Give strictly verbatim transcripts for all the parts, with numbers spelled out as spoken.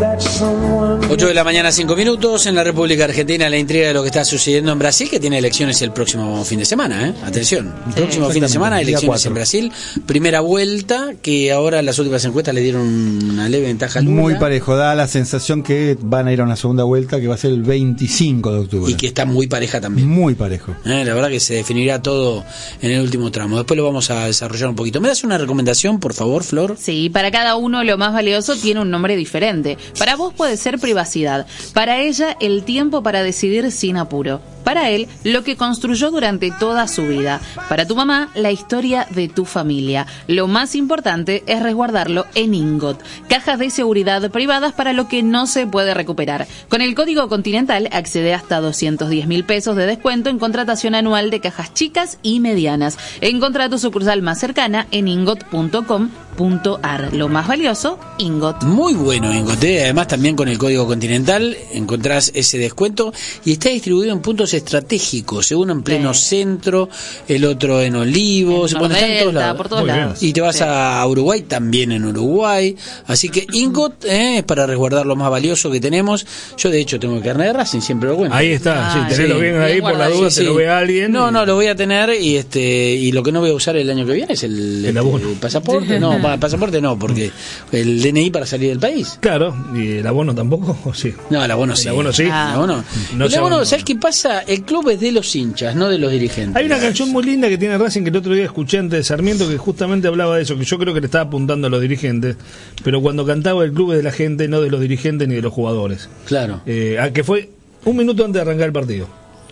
ocho de la mañana, cinco minutos. En la República Argentina, la intriga de lo que está sucediendo en Brasil, que tiene elecciones el próximo fin de semana, ¿eh? Atención, el próximo fin de semana, elecciones en Brasil. Primera vuelta, que ahora las últimas encuestas le dieron una leve ventaja a Lula. Muy parejo, da la sensación que van a ir a una segunda vuelta que va a ser el veinticinco de octubre. Y que está muy pareja también. Muy parejo. Eh, la verdad que se definirá todo en el último tramo. Después lo vamos a desarrollar un poquito. ¿Me das una recomendación, por favor, Flor? Sí, para cada uno lo más valioso tiene un nombre diferente. Para vos puede ser privacidad. Para ella, el tiempo para decidir sin apuro. Para él, lo que construyó durante toda su vida. Para tu mamá, la historia de tu familia. Lo más importante es resguardarlo en Ingot. Cajas de seguridad privadas para lo que no se puede recuperar. Con el código Continental accede hasta doscientos diez mil pesos de descuento en contratación anual de cajas chicas y medianas. Encontrá tu sucursal más cercana en ingot punto com punto ar. Lo más valioso, Ingot. Muy bueno Ingot. Además, también con el código Continental encontrás ese descuento y está distribuido en puntos estratégicos, uno en pleno sí. centro, el otro en Olivos, en se pone en todos lados. Por todos lados. Y te vas sí. a Uruguay, también en Uruguay. Así que Ingot eh, es para resguardar lo más valioso que tenemos. Yo, de hecho, tengo el carnet de Racing, siempre lo cuento. Ahí está, ah, sí, tenelo sí. bien ahí, bien por la duda, sí, te sí. lo ve alguien. No, no, lo voy a tener y este y lo que no voy a usar el año que viene es el, el, abono. el pasaporte. No, el pasaporte no, porque el D N I para salir del país. Claro, y el abono tampoco, ¿o sí? No, el abono sí. El abono sí. Ah. El abono, no el abono, ¿sabes qué pasa? El club es de los hinchas, no de los dirigentes. Hay una canción muy linda que tiene Racing que el otro día escuché antes de Sarmiento que justamente hablaba de eso, que yo creo que le estaba apuntando a los dirigentes, pero cuando cantaba el club es de la gente, no de los dirigentes ni de los jugadores. Claro. Eh, que fue un minuto antes de arrancar el partido.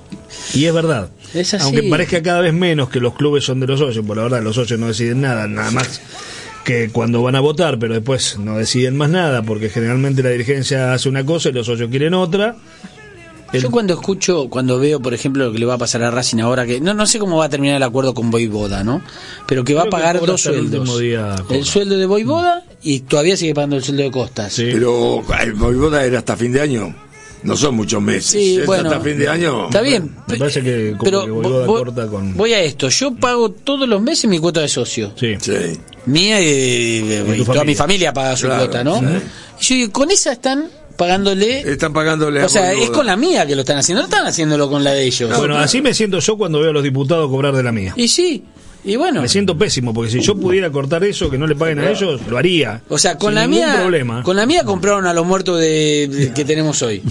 Y es verdad. Es así. Aunque parezca cada vez menos que los clubes son de los socios, por la verdad los socios no deciden nada, nada más que cuando van a votar, pero después no deciden más nada, porque generalmente la dirigencia hace una cosa y los socios quieren otra. El... Yo cuando escucho, cuando veo, por ejemplo, lo que le va a pasar a Racing ahora, que no no sé cómo va a terminar el acuerdo con Voivoda, ¿no? Pero que va Creo a pagar dos sueldos. El, el sueldo de Voivoda y todavía sigue pagando el sueldo de Costas. Sí. Pero el Voivoda era hasta fin de año. No son muchos meses. Sí, es bueno, hasta fin de año. Está bien. Me parece que como pero que Voivoda voy, corta con... voy a esto. Yo pago todos los meses mi cuota de socio. Sí. sí. Mía y, y, y toda mi familia paga su claro, cuota, ¿no? Sí. Y yo digo, con esa están pagándole. Están pagándole. O sea, es con la mía que lo están haciendo. No están haciéndolo con la de ellos. No, bueno, no. Así me siento yo cuando veo a los diputados cobrar de la mía. Y sí. Y bueno, me siento pésimo porque si yo pudiera cortar eso que no le paguen a ellos, lo haría. O sea, con la mía problema. Con la mía compraron a los muertos de, de que tenemos hoy.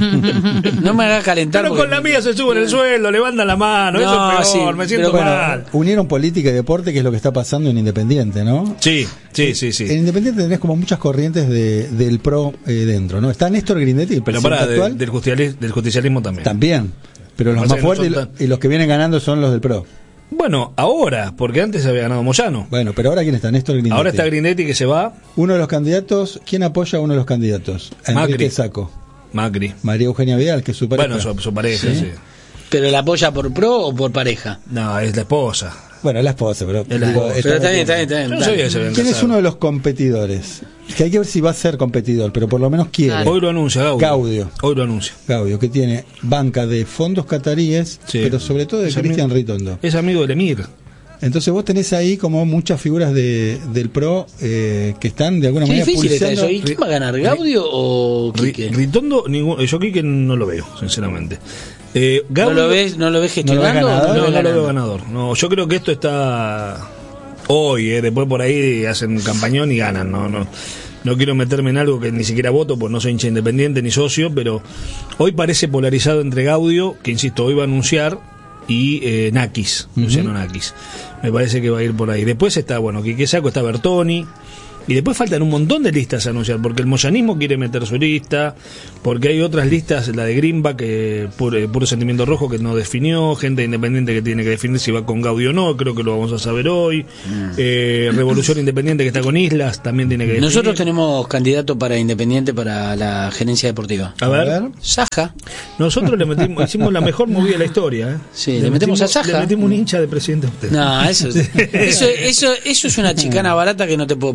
No me hagas calentar. Pero porque... con la mía se suben el sueldo, levantan la mano, no, eso es peor, sí, me siento bueno, mal. Unieron política y deporte, que es lo que está pasando en Independiente, ¿no? Sí, sí, sí, sí. En Independiente tenés como muchas corrientes de, del pro eh, dentro, ¿no? Está Néstor Grindetti, el presidente Pero para, actual. De, del, justicialismo, del justicialismo también. También, pero los no más sé, fuertes no tan... y los que vienen ganando son los del pro. Bueno, ahora, porque antes había ganado Moyano. Bueno, pero ahora ¿quién está? Néstor Grindetti. Ahora está Grindetti que se va. Uno de los candidatos, ¿quién apoya a uno de los candidatos? A Macri. Enrique Sacco. Macri. María Eugenia Vidal, que es su pareja. Bueno, su, su pareja, sí. sí. ¿Pero la apoya por pro o por pareja? No, es la esposa. Bueno, es la esposa, pero... Es la digo, esposa. Pero está bien, está bien, está bien. Yo no sabía que se habían ¿Quién casado. es uno de los competidores? Que hay que ver si va a ser competidor, pero por lo menos quiere. Claro. Hoy lo anuncia Gaudio. Gaudio. Hoy lo anuncia. Gaudio, que tiene banca de fondos cataríes, sí. pero sobre todo de Cristian Ritondo. Es amigo del Emir. Entonces vos tenés ahí como muchas figuras de, del pro eh, que están de alguna Qué manera difícil está pulsando. eso. ¿Y quién va a ganar, Gaudio o Quique? Ritondo, ningún, yo Quique no lo veo, sinceramente. Eh, Gaudio, ¿No lo ves, no lo ves gestionando? ¿No lo ves ganador? No, no, no ganando. lo veo ganador. No, yo creo que esto está hoy, eh, después por ahí hacen un campañón y ganan. No, no, no quiero meterme en algo que ni siquiera voto, pues no soy hincha independiente ni socio, pero hoy parece polarizado entre Gaudio, que insisto, hoy va a anunciar, y eh, Nakis, uh-huh. Luciano Nakis. Me parece que va a ir por ahí. Después está, bueno, Quique Sacco, está Bertoni. Y después faltan un montón de listas a anunciar, porque el moyanismo quiere meter su lista, porque hay otras listas, la de Grimba, que puro, puro sentimiento rojo, que no definió, gente independiente que tiene que definir si va con Gaudio o no, creo que lo vamos a saber hoy. Mm. Eh, Revolución Independiente, que está con Islas, también tiene que definir. Nosotros tenemos candidato para Independiente para la gerencia deportiva. A ver. Saja. Nosotros le metimos, hicimos la mejor movida de la historia. ¿eh? Sí, le, le metemos, metimos a Saja. Le metimos un hincha de presidente a usted. No, eso, eso, eso, eso es una chicana barata que no te puedo permitir. No,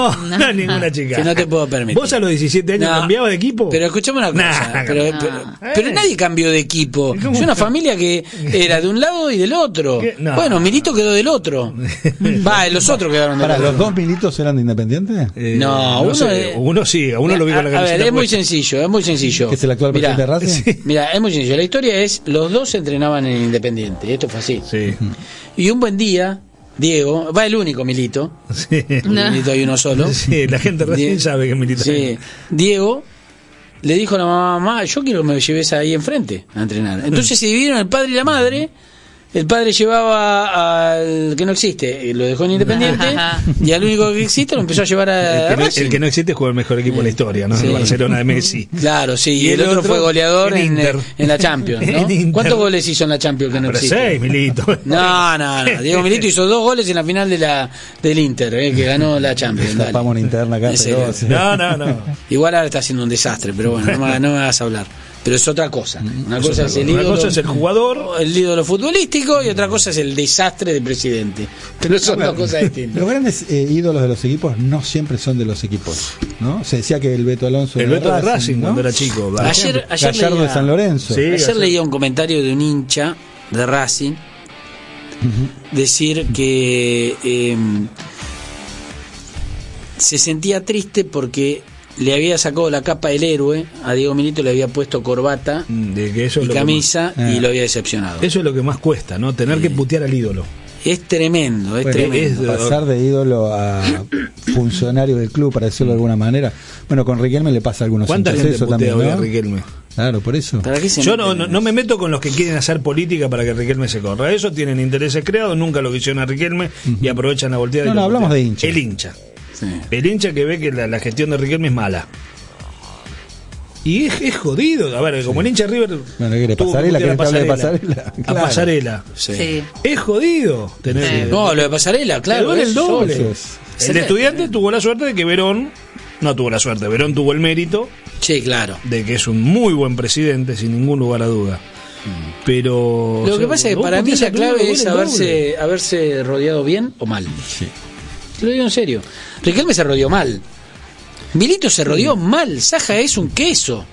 No, no, ninguna chica. Que no te puedo permitir. ¿Vos a los diecisiete años No. cambiabas de equipo? Pero escuchame una cosa. Nah, pero, no. pero, pero Eh. nadie cambió de equipo. ¿Cómo? Es una familia que era de un lado y del otro. ¿Qué? No. Bueno, Milito quedó del otro. Va, los otros quedaron del Para, otro. ¿los dos Militos eran de Independiente? Eh, No, uno sé, es- uno sí, a uno lo vi con la a, a camiseta ver, es muy puesta. sencillo, es muy sencillo. ¿Que es el actual Mirá, presidente de Racing? Mira, es muy sencillo. La historia es, los dos se entrenaban en Independiente. Esto fue así. Sí. Y un buen día, Diego, va el único Milito. Sí. No. Milito hay uno solo. Sí, la gente recién Die- sabe que milita. Sí. Diego le dijo a la mamá, mamá, yo quiero que me lleves ahí enfrente a entrenar. Entonces se dividieron el padre y la madre. El padre llevaba al que no existe, lo dejó en Independiente, y al único que existe lo empezó a llevar a El que, no, Racing. el que no existe juega el mejor equipo de la historia, ¿no? Sí. El Barcelona de Messi. Claro, sí, y, Y el, el otro, otro fue goleador en en, Inter. en la Champions, ¿no? En Inter. ¿Cuántos goles hizo en la Champions que no Pero existe? seis, Milito. No, no, no. Diego Milito hizo dos goles en la final de la del Inter, eh, que ganó la Champions. dale. Tapamos una interna acá, En serio. pero, sí. No, no, no. Igual ahora está haciendo un desastre, pero bueno, no me, no me hagas hablar. Pero es otra cosa. Una Es cosa otra es el cosa. Una ídolo, cosa es el jugador. el ídolo futbolístico, y otra cosa es el desastre del presidente. Pero son dos cosas distintas. Los grandes eh, ídolos de los equipos no siempre son de los equipos, ¿no? Se decía que el Beto Alonso El era Beto de Racing ¿no? cuando era chico. ¿verdad? Ayer, ayer Gallardo leía, de San Lorenzo. Sí. ayer ayer- leía un comentario de un hincha de Racing decir que eh, se sentía triste porque le había sacado la capa del héroe a Diego Milito, le había puesto corbata De que eso es y lo que camisa más- y Ah. lo había decepcionado. más- eso es lo que más cuesta, ¿no? Tener que putear al ídolo. Es tremendo, es Bueno, tremendo. es- pasar de ídolo a funcionario del club, para decirlo de alguna manera. Bueno, con Riquelme le pasa a algunos ¿Cuánta hinchas gente eso putea también, hoy a ¿no? Riquelme? Claro, por eso. ¿Para qué se Yo meten no, en no, eso? no me meto con los que quieren hacer política para que Riquelme se corra. Ellos tienen intereses creados, nunca lo quisieron a Riquelme y aprovechan la volteada. No, y lo no, hablamos putean. de hincha. El hincha. Sí. El hincha que ve que la, la gestión de Riquelme es mala. Y es, es jodido. A ver, como el hincha de River. Bueno, ¿qué quiere? tuvo que ¿Pasarela? putear a ¿Querés que hable de Pasarela. Pasarela? A Claro. Pasarela. Sí. Sí. Es jodido tener. Sí. No, lo de Pasarela, claro. Te duele el eso doble. solo. El estudiante tuvo la suerte de que Verón. No tuvo la suerte. Verón tuvo el mérito Sí, claro. de que es un muy buen presidente, sin ningún lugar a duda. Pero. Lo o que sea, pasa es que vos para mí puteás la a tu ídolo, clave es duele el doble. haberse, haberse rodeado bien o mal. Te lo digo en serio. Riquelme se rodeó mal. Milito se rodeó mal. Saja es un queso.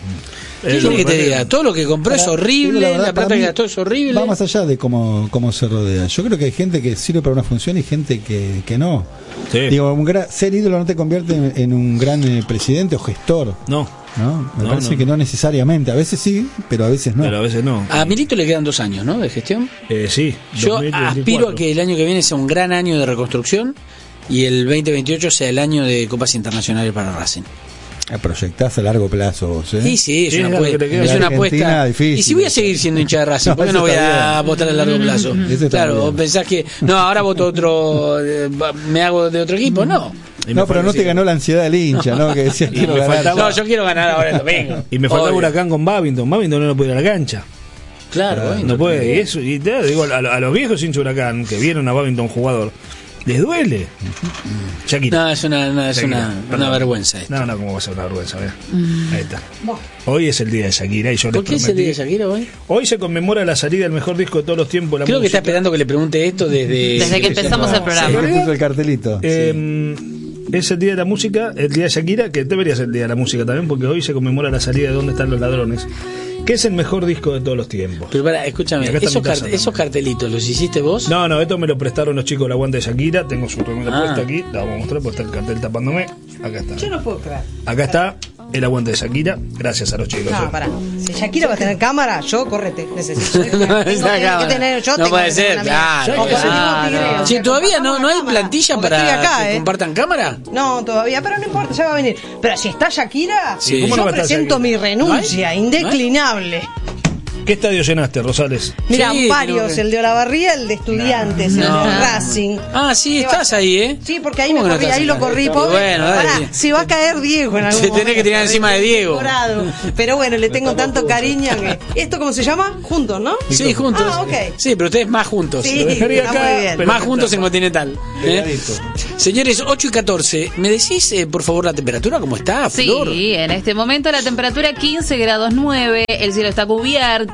¿Qué Eh, quiere que te bueno, diga? Todo lo que compró es Para- horrible, la la, verdad, plata para que mí gastó es horrible. Va más allá de cómo, cómo se rodea. Yo creo que hay gente que sirve para una función y gente que, que no. Sí. Digo, un gra- ser ídolo no te convierte en, en un gran eh, presidente o gestor, No, ¿no? Me No, parece no. que no necesariamente. A veces sí, pero a veces no. pero a veces no. A Milito le quedan dos años, ¿no? De gestión. Eh, sí. Yo dos mil veinticuatro. aspiro a que el año que viene sea un gran año de reconstrucción y el veinte veintiocho sea el año de Copas Internacionales para Racing. Ah, proyectás a largo plazo vos, ¿eh? Sí, sí, es Sí, una, es lo apue- que te queda. es En una Argentina, apuesta. difícil. Y si voy a seguir siendo hincha de Racing, No, ¿por qué no eso voy está a bien. votar a largo plazo? Eso está Claro, bien. vos pensás que, no, ahora voto otro, eh, va- me hago de otro equipo, no. Y me No, pero falta- no te ganó la ansiedad del hincha, ¿no? Que decías Y quiero me ganar. faltaba- No, yo quiero ganar ahora el domingo. Y me faltaba Obvio. Huracán con Babington. Babington no lo puede ir a la cancha. Claro, bueno. No puede. Y eso, y te digo, a, a los viejos hinchas de Huracán que vieron a Babington jugador, les duele. Shakira. No, es una, no, es Shakira, una, perdón. una vergüenza esto. No, no, ¿cómo va a ser una vergüenza? Vea. Ahí está. Hoy es el día de Shakira y yo les ¿Por qué es el prometí- día de Shakira hoy? Hoy se conmemora la salida del mejor disco de todos los tiempos. de La Creo que está música. esperando que le pregunte esto desde... Desde que empezamos el programa. Sí, puso el cartelito. Eh, Es el día de la música, el día de Shakira, que debería ser el día de la música también, porque hoy se conmemora la salida de ¿Dónde están los ladrones? Que es el mejor disco de todos los tiempos. Pero para, escúchame, Y acá está esos, mi taza cart- esos cartelitos, ¿los hiciste vos? No, no, esto me lo prestaron los chicos del Aguante de Shakira. Tengo su remera Ah. puesta aquí. La vamos a mostrar porque está el cartel tapándome. Acá está. Yo no puedo creer. Acá está el Aguante de Shakira. Gracias a los chicos. No, pará. Si Shakira va a tener cámara, yo correte. Necesito. Tengo No, que- esa que cámara. tener- yo No tengo puede que tener ser, una claro. mía. O Claro. ponemos un tigre, o Che, sea, ¿todavía no, compartamos no la hay cámara, plantilla porque para estoy acá, que ¿eh? compartan cámara? No, todavía, pero no importa, ya va a venir. Pero si está Shakira, Sí. ¿Cómo no yo va a estar presento Shakira? mi renuncia, ¿No hay? indeclinable. ¿Qué estadio llenaste, Rosales? Mira, Sí, varios, creo que- el de Olavarría, el de Estudiantes, el No. de Racing. Ah, sí, ¿Qué estás va? ahí, ¿eh? Sí, porque ahí me ¿Cómo que no corrí, estás ahí lo acá? corrí. Y Pobre. bueno, dale. Pará, se va a caer Diego en algún Se momento. tenés que tirar encima de Diego. Dorado. Pero bueno, le tengo tanto cariño que... ¿Esto cómo se llama? Juntos, ¿no? Sí, juntos. Ah, ok. Sí, pero ustedes más juntos. Sí, Lo dejaría está acá, muy bien. pero- Más juntos en Continental. ¿eh? Pegadito. Señores, ocho y catorce. ¿Me decís, eh, por favor, la temperatura? ¿Cómo está, Sí, Flor? en este momento la temperatura quince grados nueve, el cielo está cubierto.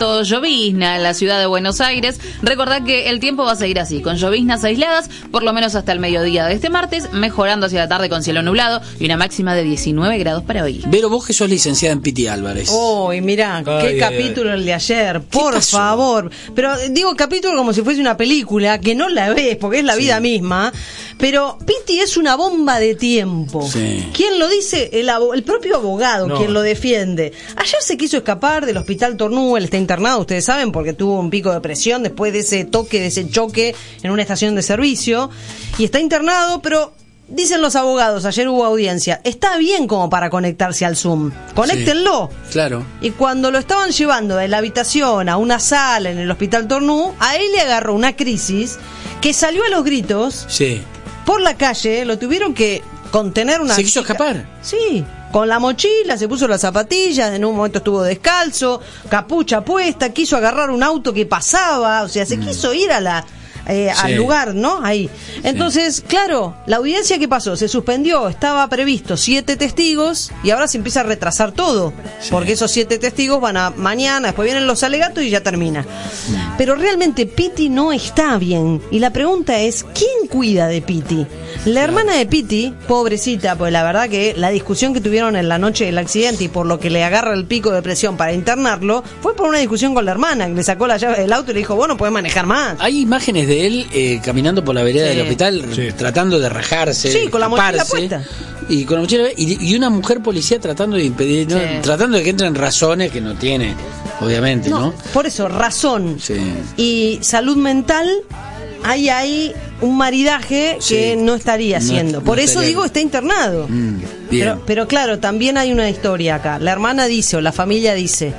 viento, llovizna en la ciudad de Buenos Aires. Recordad que el tiempo va a seguir así, con lloviznas aisladas, por lo menos hasta el mediodía de este martes, mejorando hacia la tarde con cielo nublado y una máxima de diecinueve grados para hoy. Vero, vos que sos licenciada en Piti Álvarez. Oh, y mirá, qué Ay, capítulo ay, ay. el de ayer, por pasó? favor. Pero digo capítulo como si fuese una película, que no la ves, porque es la vida misma. Pero Piti es una bomba de tiempo. Sí. ¿Quién lo dice? El, abo- el propio abogado, No. quien lo defiende. Ayer se quiso escapar del hospital Tornú, él está internado, ustedes saben, porque tuvo un pico de presión después de ese toque, de ese choque en una estación de servicio. Y está internado, pero... Dicen los abogados, ayer hubo audiencia, está bien como para conectarse al Zoom. Conéctenlo. Sí, claro. Y cuando lo estaban llevando de la habitación a una sala en el hospital Tornú, a él le agarró una crisis que salió a los gritos Sí. por la calle, lo tuvieron que contener una... ¿Se quiso escapar? Sí, con la mochila, se puso las zapatillas, en un momento estuvo descalzo, capucha puesta, quiso agarrar un auto que pasaba, o sea, se quiso ir a la... Eh, Sí. al lugar, ¿no? Ahí. Entonces, claro, la audiencia, ¿qué pasó? Se suspendió, estaba previsto siete testigos y ahora se empieza a retrasar todo, Sí. porque esos siete testigos van a mañana, después vienen los alegatos y ya termina. Pero realmente Piti no está bien y la pregunta es, ¿quién cuida de Piti? La hermana de Piti, pobrecita, pues la verdad que la discusión que tuvieron en la noche del accidente y por lo que le agarra el pico de presión para internarlo, fue por una discusión con la hermana, que le sacó la llave del auto y le dijo, vos no podés manejar más. Hay imágenes de él eh, caminando por la vereda Sí. del hospital, Sí. tratando de rajarse. Sí, con la mochila escaparse, puesta. Y con la mochila y, y una mujer policía tratando de impedir, ¿no? Sí. Tratando de que entren razones que no tiene, obviamente, ¿no? No, por eso, razón Sí. y salud mental, hay ahí un maridaje Sí. que no estaría No- haciendo. no Por eso estaría- digo, está internado. Mm, bien. Pero, pero claro, también hay una historia acá. La hermana dice, o la familia dice,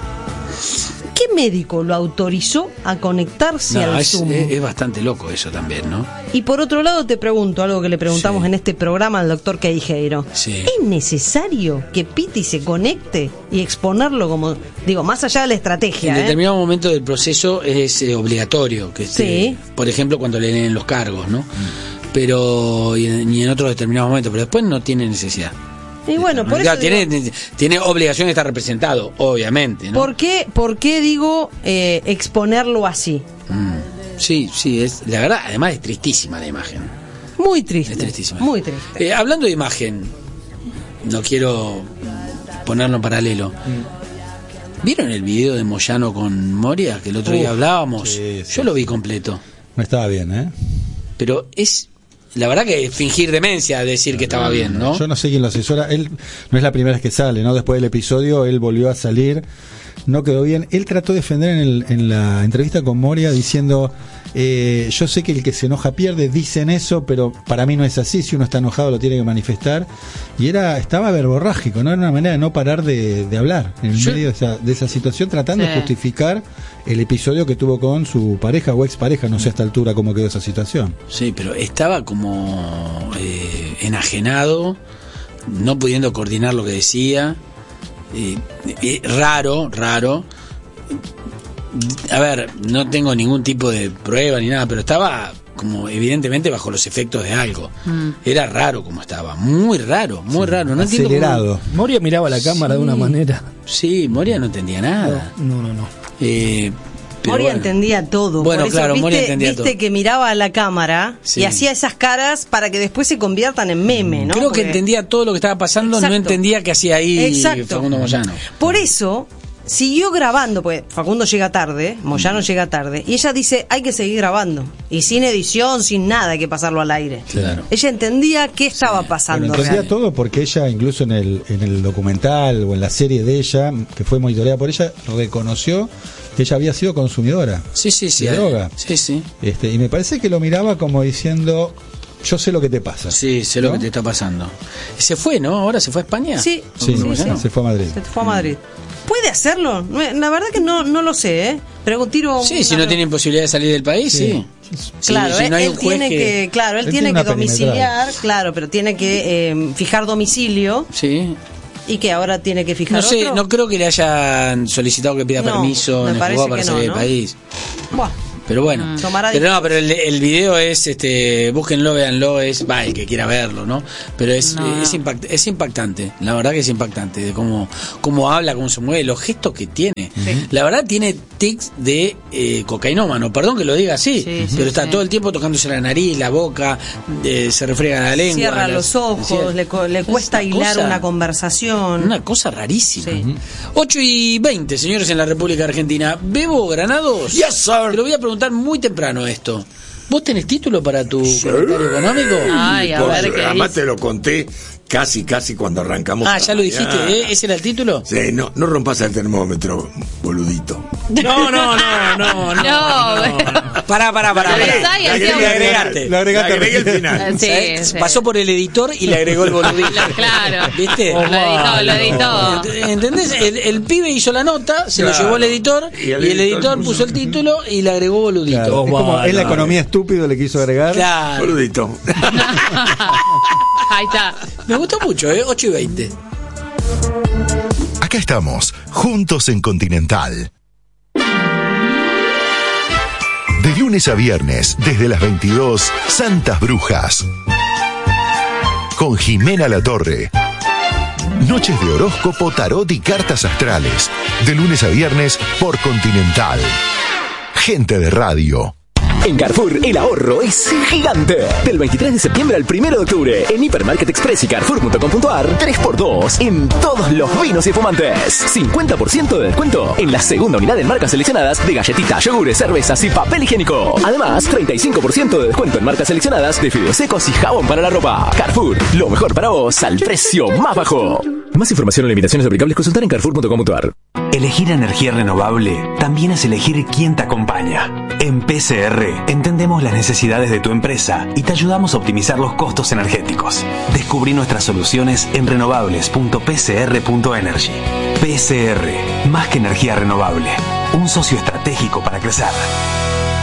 ¿qué médico lo autorizó a conectarse No, al es, Zoom? es- es bastante loco eso también, ¿no? Y por otro lado te pregunto algo que le preguntamos Sí. en este programa al doctor Queijeiro. Sí. ¿Es necesario que Piti se conecte y exponerlo como, digo, más allá de la estrategia? En ¿eh? determinado momento del proceso es eh, obligatorio que esté, Sí. por ejemplo, cuando le leen los cargos, ¿no? Pero y en, y en otros determinados momentos, pero después no tiene necesidad. Y bueno, por Claro, eso digo, tiene, tiene obligación de estar representado, obviamente, ¿no? ¿por qué, por qué digo eh, exponerlo así? Mm, sí, sí, es la verdad, además es tristísima la imagen. Muy triste. Es tristísima. Muy triste. Eh, hablando de imagen, no quiero ponerlo en paralelo. ¿Vieron el video de Moyano con Moria que el otro día Uf, hablábamos? sí, sí. Yo lo vi completo, No estaba bien, ¿eh? pero es la verdad que es fingir demencia decir que estaba bien, ¿no? Yo no sé quién lo asesora. Él no es la primera vez que sale, ¿no? Después del episodio, él volvió a salir. No quedó bien. Él trató de defender en, el- en la entrevista con Moria diciendo, eh, yo sé que el que se enoja pierde, dicen eso, pero para mí no es así. Si uno está enojado lo tiene que manifestar. Y era estaba verborrágico, ¿no? Era una manera de no parar de, de hablar en el Yo- medio de esa, de esa situación, tratando Sí. de justificar el episodio que tuvo con su pareja o expareja. No sé a esta altura cómo quedó esa situación. Sí, pero estaba como eh, enajenado, no pudiendo coordinar lo que decía. Eh, eh, raro, raro. A ver, no tengo ningún tipo de prueba ni nada, pero estaba como evidentemente bajo los efectos de algo. Mm. Era raro como estaba, muy raro, muy raro. No entiendo cómo- Acelerado. Moria miraba la cámara de una manera. Sí, Moria no entendía nada. No, no, no. Eh, pero Moria bueno. entendía todo. Bueno, Por eso, claro, viste, Moria entendía viste todo. que miraba a la cámara Sí. y hacía esas caras para que después se conviertan en meme, ¿no? Creo que Porque- entendía todo lo que estaba pasando, Exacto. no entendía qué hacía ahí Exacto. Facundo Moyano. Por eso siguió grabando, pues Facundo llega tarde, Moyano llega tarde, y ella dice, hay que seguir grabando. Y sin edición, sin nada, hay que pasarlo al aire. Claro. Ella entendía qué estaba pasando. Bueno, entendía realmente. todo porque ella, incluso en el, en el documental o en la serie de ella, que fue monitoreada por ella, reconoció que ella había sido consumidora Sí, sí, sí. de eh, droga. Sí, sí. Este, y me parece que lo miraba como diciendo, yo sé lo que te pasa. Sí, sé lo ¿no? que te está pasando. Se fue, ¿no? Ahora se fue a España. Sí, Sí, Facundo Moyano. se fue a Madrid. Se fue a Madrid. ¿Puede hacerlo? No, la verdad que no, no lo sé, ¿eh? Pero tiro Sí, si una- no tienen posibilidad de salir del país, sí. Si- Claro, si él, no hay él un juez tiene que, claro, él, Él tiene tiene que una perimetral. domiciliar, claro, pero tiene que eh, fijar domicilio Sí. y que ahora tiene que fijar No sé, otro. no creo que le hayan solicitado que pida No, permiso me en el parece juzgado para que salir no, del ¿no? país. Buah, Pero bueno, Tomará pero no, pero el, el video es, este, búsquenlo, véanlo, es, va, el que quiera verlo, ¿no? Pero es, No, es, no. impact, es impactante, la verdad que es impactante, de cómo, cómo habla, cómo se mueve, los gestos que tiene. Sí. La verdad tiene tics de eh, cocainómano, perdón que lo diga así, Sí, sí, pero está sí. todo el tiempo tocándose la nariz, la boca, eh, se refriega la lengua. Cierra las- los ojos, cierra- le, co- le es cuesta una hilar cosa- una conversación. Una cosa rarísima. Sí. ocho y veinte, señores, en la República Argentina. Bebo Granados. Yes, sir. Te lo voy a preguntar muy temprano esto. ¿Vos tenés título para tu comentario económico? Ay, a Porque ver qué además dice. te lo conté casi, casi cuando arrancamos. Ah, a ya lo dijiste, mañana. ¿eh? ¿Ese era el título? Sí, no, no rompas el termómetro, boludito. No, no, no, no, no. No, Pará, pará, pará. Pero pará. esa y Le hacía un- agregaste. Lo agregaste Le agregué el recién. final. Sí, ¿Sabes? sí. Pasó por el editor y le agregó el boludito. Claro. ¿Viste? Lo editó, lo editó. Ent- ¿Entendés? El, el pibe hizo la nota, se lo Claro. llevó al editor Y y el el, editor editor puso- puso el título y le agregó boludito. Claro, es como es la economía estúpido, le quiso agregar. Claro. Boludito. Ahí está. Me gustó mucho, ¿eh? ocho y veinte. Acá estamos, juntos en Continental. De lunes a viernes, desde las veintidós, Santas Brujas. Con Jimena Latorre. Noches de horóscopo, tarot y cartas astrales. De lunes a viernes por Continental. Gente de radio. En Carrefour, el ahorro es gigante. Del veintitrés de septiembre al primero de octubre, en Hipermarket Express y Carrefour punto com punto a r, tres por dos en todos los vinos y espumantes. cincuenta por ciento de descuento en la segunda unidad en marcas seleccionadas de galletitas, yogures, cervezas y papel higiénico. Además, treinta y cinco por ciento de descuento en marcas seleccionadas de fideos secos y jabón para la ropa. Carrefour, lo mejor para vos al precio más bajo. Más información o limitaciones aplicables, consultar en Carrefour punto com punto a r. Elegir energía renovable también es elegir quién te acompaña. En P C R entendemos las necesidades de tu empresa y te ayudamos a optimizar los costos energéticos. Descubrí nuestras soluciones en renovables punto p c r punto energy. P C R, más que energía renovable, un socio estratégico para crecer.